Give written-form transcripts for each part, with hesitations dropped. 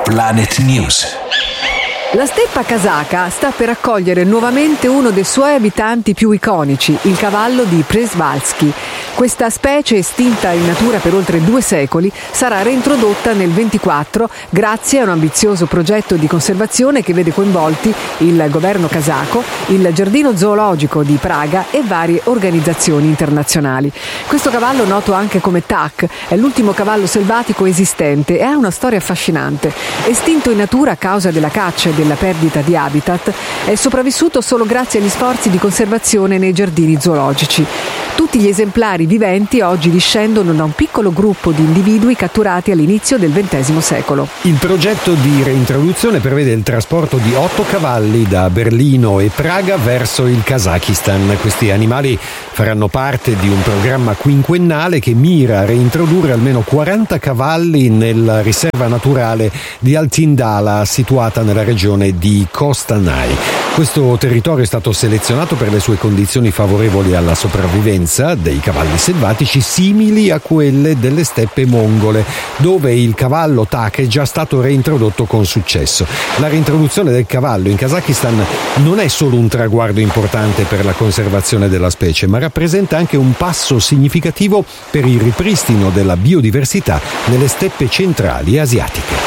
Planet News. La steppa kazaka sta per accogliere nuovamente uno dei suoi abitanti più iconici, il cavallo di Przewalski. Questa specie, estinta in natura per oltre 2 secoli, sarà reintrodotta nel 24 grazie a un ambizioso progetto di conservazione che vede coinvolti il governo kazako, il giardino zoologico di Praga e varie organizzazioni internazionali. Questo cavallo, noto anche come Tak, è l'ultimo cavallo selvatico esistente e ha una storia affascinante. Estinto in natura a causa della caccia e della perdita di habitat, è sopravvissuto solo grazie agli sforzi di conservazione nei giardini zoologici. Tutti gli esemplari viventi oggi discendono da un piccolo gruppo di individui catturati all'inizio del XX secolo. Il progetto di reintroduzione prevede il trasporto di 8 cavalli da Berlino e Praga verso il Kazakistan. Questi animali faranno parte di un programma quinquennale che mira a reintrodurre almeno 40 cavalli nella riserva naturale di Altindala, situata nella regione di Kostanay. Questo territorio è stato selezionato per le sue condizioni favorevoli alla sopravvivenza dei cavalli selvatici, simili a quelle delle steppe mongole, dove il cavallo Tak è già stato reintrodotto con successo. La reintroduzione del cavallo in Kazakistan non è solo un traguardo importante per la conservazione della specie, ma rappresenta anche un passo significativo per il ripristino della biodiversità nelle steppe centrali asiatiche.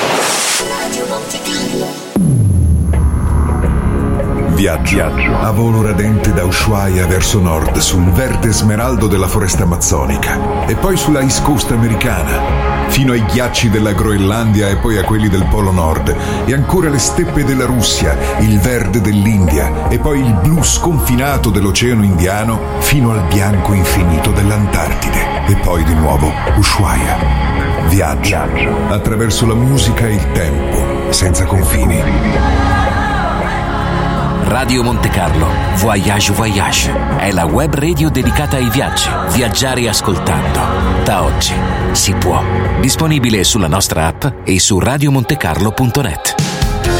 Viaggio a volo radente da Ushuaia verso nord sul verde smeraldo della foresta amazzonica e poi sulla East Coast americana, fino ai ghiacci della Groenlandia e poi a quelli del Polo Nord, e ancora le steppe della Russia, il verde dell'India e poi il blu sconfinato dell'Oceano Indiano, fino al bianco infinito dell'Antartide e poi di nuovo Ushuaia. Viaggio attraverso la musica e il tempo, senza confini. Radio Monte Carlo, Voyage Voyage, è la web radio dedicata ai viaggi. Viaggiare ascoltando. Da oggi si può. Disponibile sulla nostra app e su radiomontecarlo.net.